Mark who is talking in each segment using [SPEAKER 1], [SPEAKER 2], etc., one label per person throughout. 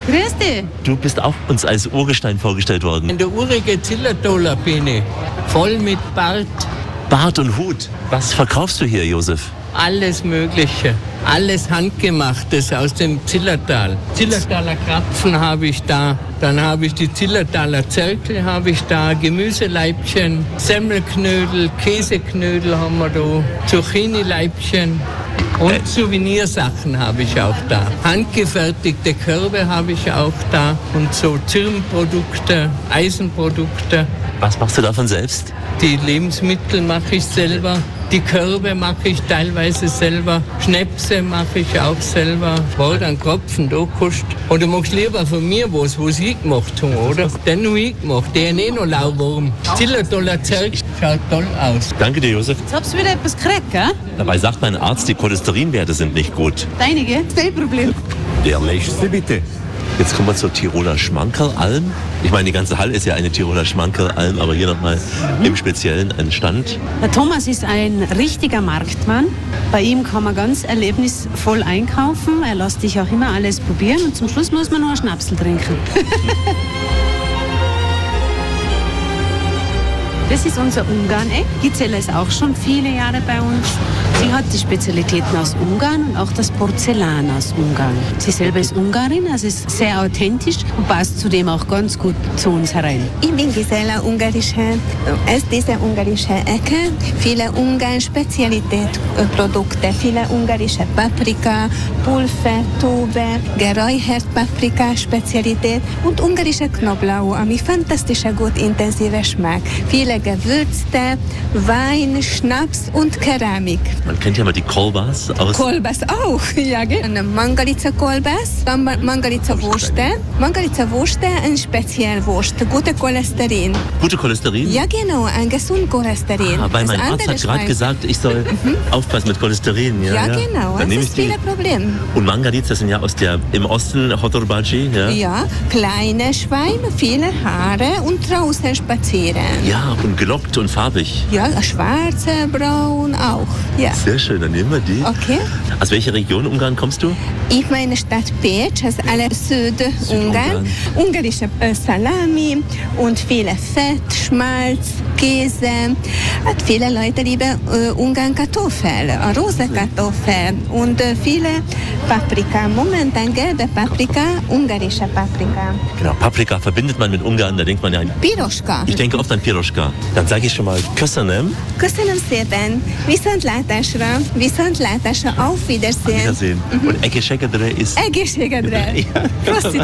[SPEAKER 1] Grüß dich.
[SPEAKER 2] Du bist auch uns als Urgestein vorgestellt worden.
[SPEAKER 3] In der urigen Zillertaler bin ich, voll mit Bart.
[SPEAKER 2] Bart und Hut. Was verkaufst du hier, Josef?
[SPEAKER 3] Alles Mögliche, alles Handgemachtes aus dem Zillertal. Zillertaler Krapfen habe ich da, dann habe ich die Zillertaler Zirkel habe ich da, Gemüseleibchen, Semmelknödel, Käseknödel haben wir da, Zucchini-Leibchen und Souvenirsachen habe ich auch da. Handgefertigte Körbe habe ich auch da und so Zirnprodukte, Eisenprodukte.
[SPEAKER 2] Was machst du davon selbst?
[SPEAKER 3] Die Lebensmittel mache ich selber. Die Körbe mache ich teilweise selber. Schnäpse mache ich auch selber. Bald einen Kropfen, da kostet. Und du machst lieber von mir was ich gemacht habe, oder? Den habe ich gemacht. Der ist noch Lauwarm. Zillertaler Zirk schaut toll aus.
[SPEAKER 2] Danke dir, Josef.
[SPEAKER 1] Jetzt habst du wieder etwas gekriegt, gell?
[SPEAKER 2] Dabei sagt mein Arzt, die Cholesterinwerte sind nicht gut.
[SPEAKER 1] Deinige? Kein Problem.
[SPEAKER 4] Der nächste bitte.
[SPEAKER 2] Jetzt kommen wir zur Tiroler Schmankerlalm. Ich meine, die ganze Halle ist ja eine Tiroler Schmankerlalm, aber hier nochmal im Speziellen ein Stand.
[SPEAKER 1] Der Thomas ist ein richtiger Marktmann. Bei ihm kann man ganz erlebnisvoll einkaufen. Er lässt dich auch immer alles probieren und zum Schluss muss man noch einen Schnapsel trinken. Das ist unser Ungarn-Eck. Gizella ist auch schon viele Jahre bei uns. Sie hat die Spezialitäten aus Ungarn und auch das Porzellan aus Ungarn. Sie selber ist Ungarin, also ist sehr authentisch und passt zudem auch ganz gut zu uns herein.
[SPEAKER 5] Ich bin Gisela, ungarische, aus dieser ungarischen Ecke. Viele Ungarn-Spezialitätsprodukte, viele ungarische Paprika, Pulver, Tube, geräuchert Paprika-Spezialität und ungarische Knoblauch, mit fantastisch gut intensiver Geschmack. Viele Gewürze, Wein, Schnaps und Keramik.
[SPEAKER 2] Man kennt ja mal die Kolbas aus...
[SPEAKER 5] Kolbas auch, ja, genau. Mangalica Kolbas, Mangalica Wurste. Mangalica Wurste, ein Spezialwurst, gute Cholesterin.
[SPEAKER 2] Gute Cholesterin?
[SPEAKER 5] Ja, genau, ein gesund Cholesterin.
[SPEAKER 2] Weil mein Arzt hat gerade gesagt, ich soll aufpassen mit Cholesterin.
[SPEAKER 5] Ja, genau,
[SPEAKER 2] Dann
[SPEAKER 5] das ist viele Probleme.
[SPEAKER 2] Und Mangalica sind ja im Osten Hotorbaci, ja?
[SPEAKER 5] Ja, kleine Schweine, viele Haare und draußen spazieren.
[SPEAKER 2] Ja, und gelockt und farbig.
[SPEAKER 5] Ja, schwarze, braun auch. Ja.
[SPEAKER 2] Sehr schön, dann nehmen wir die.
[SPEAKER 5] Okay.
[SPEAKER 2] Aus welcher Region Ungarn kommst du?
[SPEAKER 5] Ich meine Stadt Pécs, also alle Südungarn. Ungarische Salami und viele Fett, Schmalz, Käse. Und viele Leute lieben Ungarn Kartoffeln, rosa Kartoffeln und viele Paprika. Momentan gelbe Paprika, ungarische Paprika.
[SPEAKER 2] Genau, Paprika verbindet man mit Ungarn, da denkt man ja an...
[SPEAKER 5] Piroska.
[SPEAKER 2] Ich denke oft an Piroska. Dann sage ich schon mal Köszönöm.
[SPEAKER 5] Köszönöm szépen. Viszontlátásra. Viszontlátásra. Auf Wiedersehen.
[SPEAKER 2] Auf Wiedersehen. Und Egészségedre ist...
[SPEAKER 5] Egészségedre.
[SPEAKER 2] Ja.
[SPEAKER 5] Prosit.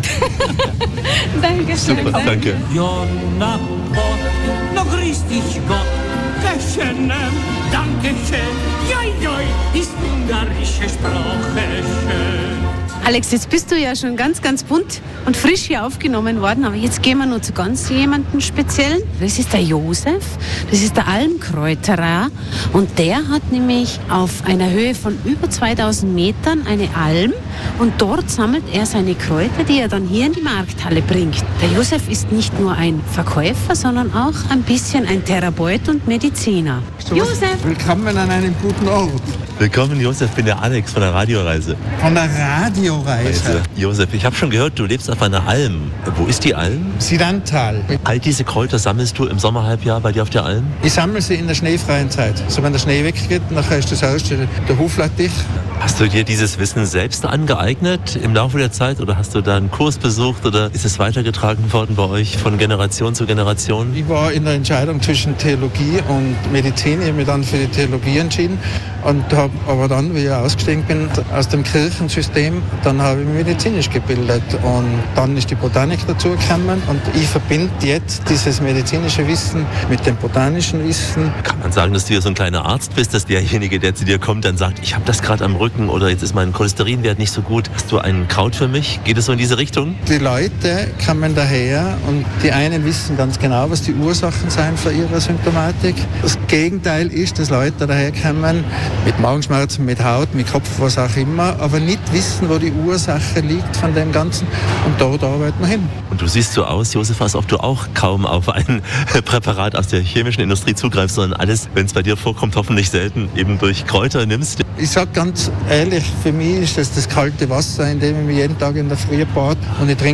[SPEAKER 5] Dankeschön.
[SPEAKER 2] Super, danke.
[SPEAKER 6] Jonna Pott, no grüß dich Gott, Köszönöm, Dankeschön, joi, joi, ist ungarische Sprache schön.
[SPEAKER 1] Alex, jetzt bist du ja schon ganz, ganz bunt und frisch hier aufgenommen worden, aber jetzt gehen wir noch zu ganz jemandem Speziellen. Das ist der Josef, das ist der Almkräuterer und der hat nämlich auf einer Höhe von über 2000 Metern eine Alm und dort sammelt er seine Kräuter, die er dann hier in die Markthalle bringt. Der Josef ist nicht nur ein Verkäufer, sondern auch ein bisschen ein Therapeut und Mediziner. Josef!
[SPEAKER 7] Willkommen an einem guten Ort.
[SPEAKER 2] Willkommen, Josef, ich bin der Alex von der Radioreise.
[SPEAKER 7] Von der Radioreise.
[SPEAKER 2] Josef, ich habe schon gehört, du lebst auf einer Alm. Wo ist die Alm?
[SPEAKER 7] Sidantal.
[SPEAKER 2] All diese Kräuter sammelst du im Sommerhalbjahr bei dir auf der Alm?
[SPEAKER 7] Ich sammle sie in der schneefreien Zeit. Also wenn der Schnee weggeht, nachher ist das Haus, der Hoflatt dicht.
[SPEAKER 2] Hast du dir dieses Wissen selbst angeeignet im Laufe der Zeit oder hast du da einen Kurs besucht oder ist es weitergetragen worden bei euch von Generation zu Generation?
[SPEAKER 7] Ich war in der Entscheidung zwischen Theologie und Medizin. Ich habe mich dann für die Theologie entschieden und habe aber dann, wie ich ausgestiegen bin aus dem Kirchensystem, dann habe ich mich medizinisch gebildet und dann ist die Botanik dazugekommen und ich verbinde jetzt dieses medizinische Wissen mit dem botanischen Wissen.
[SPEAKER 2] Kann man sagen, dass du hier so ein kleiner Arzt bist, dass derjenige, der zu dir kommt, dann sagt, ich habe das gerade am Rücken oder jetzt ist mein Cholesterinwert nicht so gut. Hast du ein Kraut für mich? Geht es so in diese Richtung?
[SPEAKER 7] Die Leute kommen daher und die einen wissen ganz genau, was die Ursachen sind für ihre Symptomatik. Das Gegenteil ist, dass Leute daherkommen mit Magenschmerzen, mit Haut, mit Kopf, was auch immer, aber nicht wissen, wo die Ursache liegt von dem Ganzen und dort arbeiten wir hin.
[SPEAKER 2] Und du siehst so aus, Josef, als ob du auch kaum auf ein Präparat aus der chemischen Industrie zugreifst, sondern alles, wenn es bei dir vorkommt, hoffentlich selten eben durch Kräuter nimmst.
[SPEAKER 7] Ich sage ganz ehrlich, für mich ist das kalte Wasser, in dem ich mich jeden Tag in der Früh bade und ich trinke